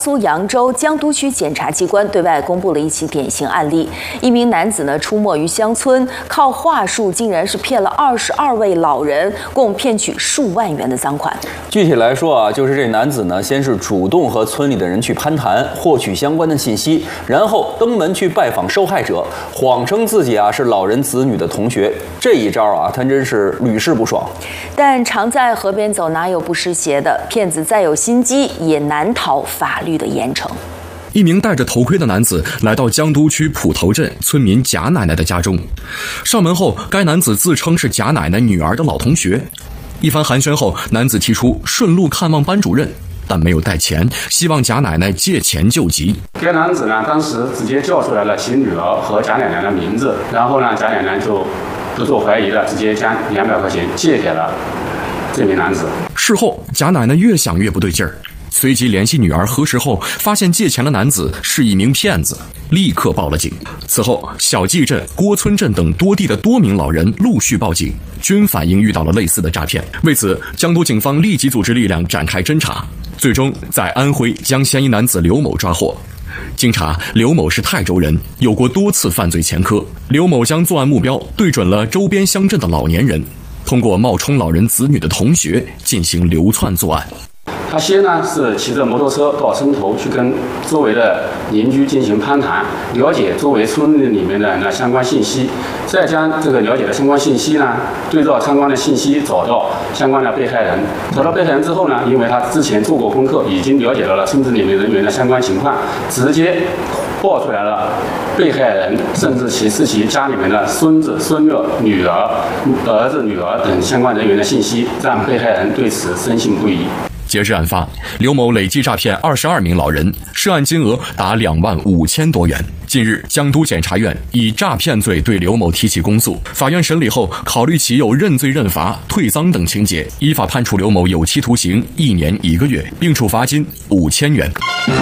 苏扬州江都区检察机关对外公布了一起典型案例，一名男子出没于乡村，靠话术竟然是骗了22位老人，共骗取数万元的赃款。 具体来说就是这男子先是主动和村里的人去攀谈，获取相关的信息，然后登门去拜访受害者，谎称自己是老人子女的同学。这一招他真是屡试不爽。 但常在河边走，哪有不湿鞋的？骗子再有心机，也难逃法律的严惩。 一名戴着头盔的男子来到江都区普头镇村民贾奶奶的家中，上门后，该男子自称是贾奶奶女儿的老同学。一番寒暄后，男子提出顺路看望班主任，但没有带钱，希望贾奶奶借钱救急。 该男子当时直接叫出来了其女儿和贾奶奶的名字，然后贾奶奶就不做怀疑的直接将200块钱借给了这名男子。 事后，贾奶奶越想越不对劲儿，随即联系女儿核实后，发现借钱的男子是一名骗子，立刻报了警。此后，小季镇、郭村镇等多地的多名老人陆续报警，均反映遇到了类似的诈骗。为此，江都警方立即组织力量展开侦查，最终在安徽将嫌疑男子刘某抓获。经查，刘某是泰州人，有过多次犯罪前科。刘某将作案目标对准了周边乡镇的老年人，通过冒充老人子女的同学进行流窜作案。 他先是骑着摩托车到村头去跟周围的邻居进行攀谈，了解周围村里面的相关信息，再将这个了解的相关信息对照相关的信息找到相关的被害人。找到被害人之后因为他之前做过功课，已经了解到了村子里面人员的相关情况，直接报出来了被害人甚至是其家里面的孙子、孙女、女儿、儿子、女儿等相关人员的信息，让被害人对此深信不疑。 截至案发，刘某累计诈骗22名老人，涉案金额达2万5千多元。近日，江都检察院以诈骗罪对刘某提起公诉，法院审理后考虑其有认罪认罚、退赃等情节，依法判处刘某有期徒刑1年1个月，并处罚金5000元。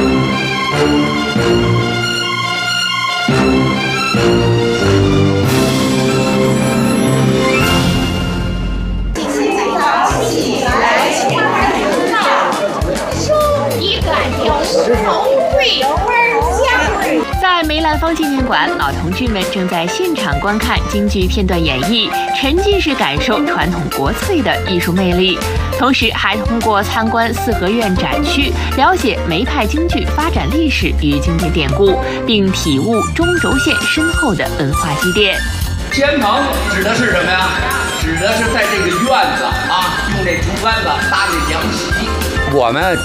在梅兰芳纪念馆，老同志们正在现场观看京剧片段演绎，沉浸式感受传统国粹的艺术魅力，同时还通过参观四合院展区，了解梅派京剧发展历史与经典典故，并体悟中轴线深厚的文化积淀。 天棚指的是什么呀？指的是在这个院子用这竹竿子搭这凉席。我们